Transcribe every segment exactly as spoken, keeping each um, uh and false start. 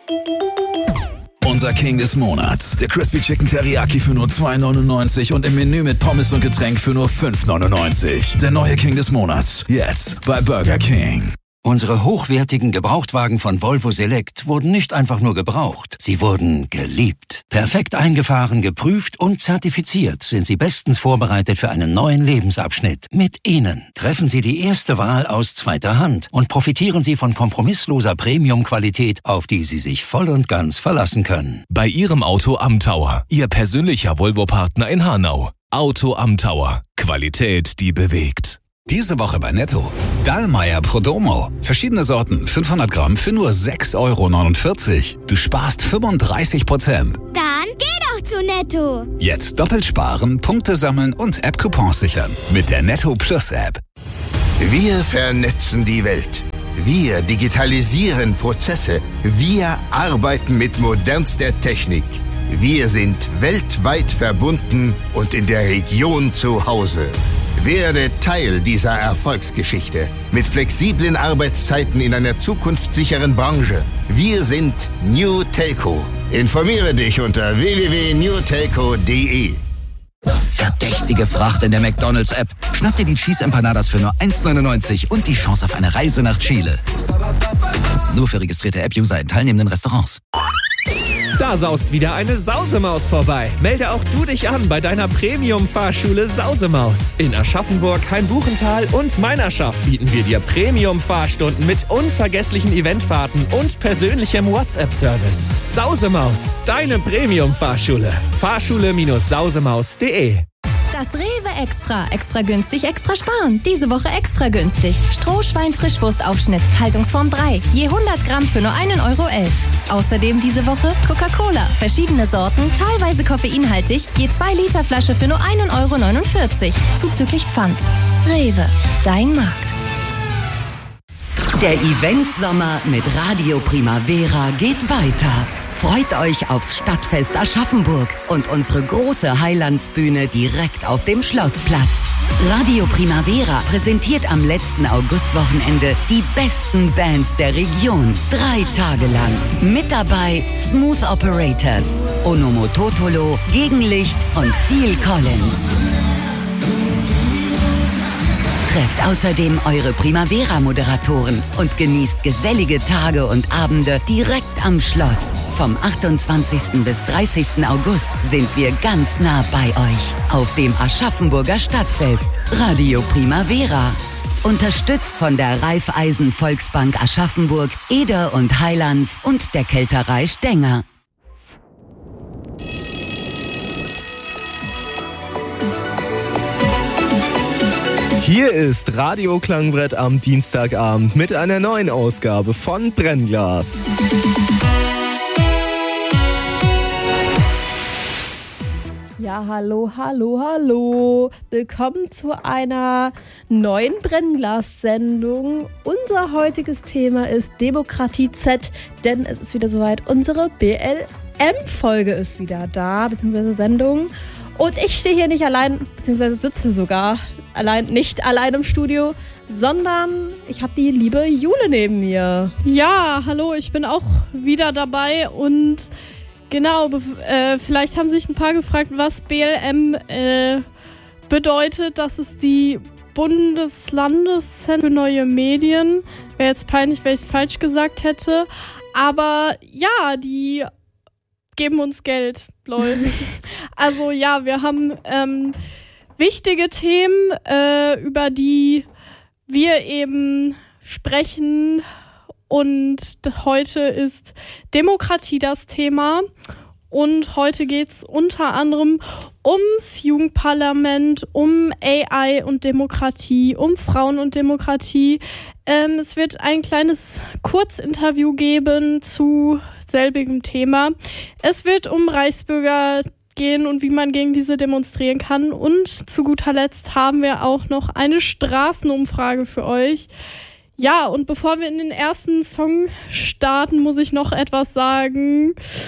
Unser King des Monats. Der Crispy Chicken Teriyaki für nur zwei neunundneunzig und im Menü mit Pommes und Getränk für nur fünf neunundneunzig. Der neue King des Monats. Jetzt bei Burger King. Unsere hochwertigen Gebrauchtwagen von Volvo Select wurden nicht einfach nur gebraucht, sie wurden geliebt. Perfekt eingefahren, geprüft und zertifiziert sind sie bestens vorbereitet für einen neuen Lebensabschnitt. Mit ihnen treffen Sie die erste Wahl aus zweiter Hand und profitieren Sie von kompromissloser Premium-Qualität, auf die Sie sich voll und ganz verlassen können. Bei Ihrem Auto am Tower, Ihr persönlicher Volvo-Partner in Hanau. Auto am Tower. Qualität, die bewegt. Diese Woche bei Netto. Dallmayr Prodomo. Verschiedene Sorten, fünfhundert Gramm für nur sechs Euro neunundvierzig. Du sparst fünfunddreißig Prozent. Dann geh doch zu Netto. Jetzt doppelt sparen, Punkte sammeln und App-Coupons sichern. Mit der Netto Plus App. Wir vernetzen die Welt. Wir digitalisieren Prozesse. Wir arbeiten mit modernster Technik. Wir sind weltweit verbunden und in der Region zu Hause. Werde Teil dieser Erfolgsgeschichte mit flexiblen Arbeitszeiten in einer zukunftssicheren Branche. Wir sind New Telco. Informiere dich unter w w w punkt new telco punkt d e. Verdächtige Fracht in der McDonald's-App. Schnapp dir die Cheese Empanadas für nur eins neunundneunzig und die Chance auf eine Reise nach Chile. Nur für registrierte App-User in teilnehmenden Restaurants. Da saust wieder eine Sausemaus vorbei. Melde auch du dich an bei deiner Premium-Fahrschule Sausemaus. In Aschaffenburg, Hainbuchental und Meinerschaft bieten wir dir Premium-Fahrstunden mit unvergesslichen Eventfahrten und persönlichem WhatsApp-Service. Sausemaus, deine Premium-Fahrschule. Fahrschule Sausemaus punkt de. Das Rewe Extra. Extra günstig, extra sparen. Diese Woche extra günstig. Strohschwein-Frischwurstaufschnitt. Haltungsform drei. Je hundert Gramm für nur ein Euro elf. Außerdem diese Woche Coca-Cola. Verschiedene Sorten, teilweise koffeinhaltig. Je zwei Liter Flasche für nur ein Euro neunundvierzig. Zuzüglich Pfand. Rewe. Dein Markt. Der Event-Sommer mit Radio Primavera geht weiter. Freut euch aufs Stadtfest Aschaffenburg und unsere große Highlandsbühne direkt auf dem Schlossplatz. Radio Primavera präsentiert am letzten Augustwochenende die besten Bands der Region. Drei Tage lang. Mit dabei Smooth Operators, Onomototolo, Gegenlicht und Phil Collins. Trefft außerdem eure Primavera-Moderatoren und genießt gesellige Tage und Abende direkt am Schloss. Vom achtundzwanzigsten bis dreißigsten August sind wir ganz nah bei euch auf dem Aschaffenburger Stadtfest. Radio Primavera. Unterstützt von der Raiffeisen Volksbank Aschaffenburg, Eder und Highlands und der Kälterei Stenger. Hier ist Radio Klangbrett am Dienstagabend mit einer neuen Ausgabe von Brennglas. Ja, hallo, hallo, hallo. Willkommen zu einer neuen Brennglas-Sendung. Unser heutiges Thema ist Demokratie Z, denn es ist wieder soweit. Unsere B L M-Folge ist wieder da, beziehungsweise Sendung. Und ich stehe hier nicht allein, beziehungsweise sitze sogar allein, nicht allein im Studio, sondern ich habe die liebe Jule neben mir. Ja, hallo, ich bin auch wieder dabei und genau, äh, vielleicht haben sich ein paar gefragt, was B L M äh, bedeutet. Das ist die Bundeslandeszentrum für neue Medien. Wäre jetzt peinlich, wenn ich es falsch gesagt hätte. Aber ja, die geben uns Geld, lol. Also ja, wir haben ähm, wichtige Themen, äh, über die wir eben sprechen. Und heute ist Demokratie das Thema. Und heute geht es unter anderem ums Jugendparlament, um A I und Demokratie, um Frauen und Demokratie. Ähm, es wird ein kleines Kurzinterview geben zu selbigem Thema. Es wird um Reichsbürger gehen und wie man gegen diese demonstrieren kann. Und zu guter Letzt haben wir auch noch eine Straßenumfrage für euch. Ja, und bevor wir in den ersten Song starten, muss ich noch etwas sagen.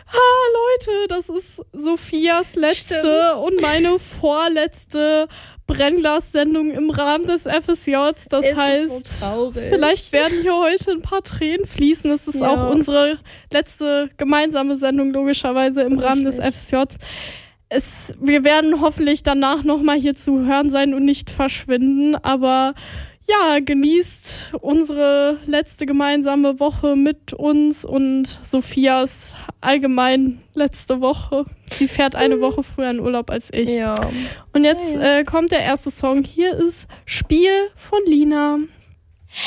ha, Leute, das ist Sophias letzte Stimmt. und meine vorletzte Brennglas-Sendung im Rahmen des F S Js. Das Es ist heißt, so traurig. vielleicht werden hier heute ein paar Tränen fließen. Es ist Ja. auch unsere letzte gemeinsame Sendung logischerweise im Rahmen des F S Js. Es, wir werden hoffentlich danach nochmal hier zu hören sein und nicht verschwinden, aber ja, genießt unsere letzte gemeinsame Woche mit uns und Sophias allgemein letzte Woche. Sie fährt eine Woche früher in Urlaub als ich. Ja. Und jetzt äh, kommt der erste Song. Hier ist Spiel von Lina.